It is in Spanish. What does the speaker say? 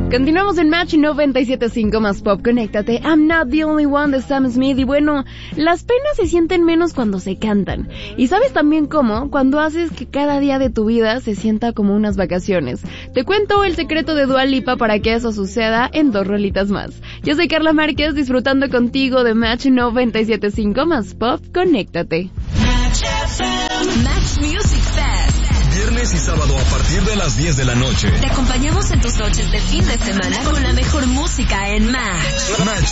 Continuamos en Match 97.5 más Pop, conéctate. I'm not the only one de Sam Smith. Y bueno, las penas se sienten menos cuando se cantan. Y sabes también cómo, cuando haces que cada día de tu vida se sienta como unas vacaciones. Te cuento el secreto de Dua Lipa para que eso suceda en 2 rolitas más. Yo soy Carla Márquez, disfrutando contigo de Match 97.5 más Pop, conéctate. Match Music Fest. Viernes y sábado a partir de las 10 de la noche. Te acompañamos en tus noches de fin de semana con la mejor música en Match.